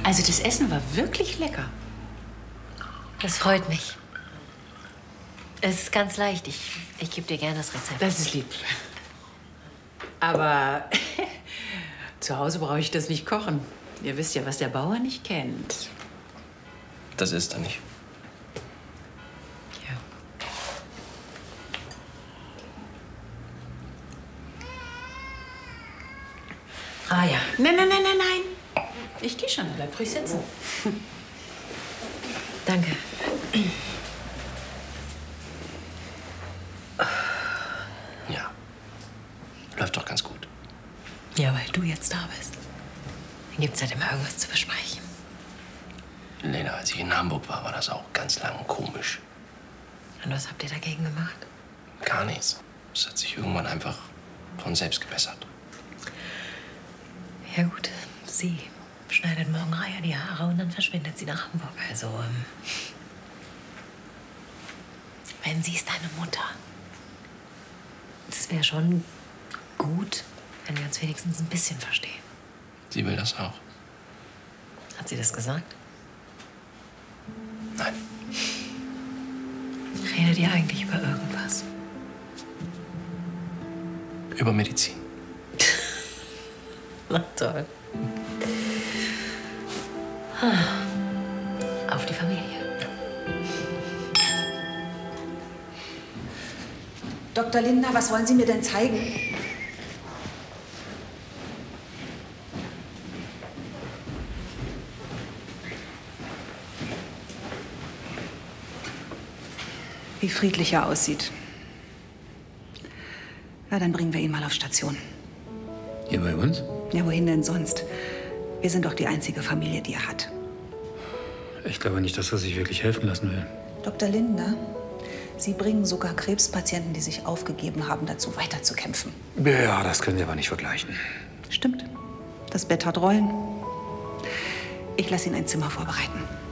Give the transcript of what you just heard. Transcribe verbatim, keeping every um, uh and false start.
Also das Essen war wirklich lecker. Das freut mich. Es ist ganz leicht. Ich, ich gebe dir gerne das Rezept. Das ist lieb. Aber zu Hause brauche ich das nicht kochen. Ihr wisst ja, was der Bauer nicht kennt. Das ist er nicht. Ja. Ah ja. Nein, nein, nein, nein, nein. Ich gehe schon. Bleib ruhig sitzen. Danke. Ja. Läuft doch ganz gut. Ja, weil du jetzt da bist. Dann gibt's halt immer irgendwas zu besprechen. Lena, als ich in Hamburg war, war das auch ganz lang komisch. Und was habt ihr dagegen gemacht? Gar nichts. Es hat sich irgendwann einfach von selbst gebessert. Ja gut, sie schneidet morgen Raya die Haare und dann verschwindet sie nach Hamburg. Also, ähm, wenn sie ist deine Mutter. Es wäre schon gut, wenn wir uns wenigstens ein bisschen verstehen. Sie will das auch. Hat sie das gesagt? Nein. Redet ihr eigentlich über irgendwas? Über Medizin. Na toll. Auf die Familie. Doktor Lindner, was wollen Sie mir denn zeigen? Wie friedlich er aussieht. Na, dann bringen wir ihn mal auf Station. Hier bei uns? Ja, wohin denn sonst? Wir sind doch die einzige Familie, die er hat. Ich glaube nicht, dass er sich wirklich helfen lassen will. Doktor Lindner, Sie bringen sogar Krebspatienten, die sich aufgegeben haben, dazu weiterzukämpfen. Ja, das können Sie aber nicht vergleichen. Stimmt. Das Bett hat Rollen. Ich lasse Ihnen ein Zimmer vorbereiten.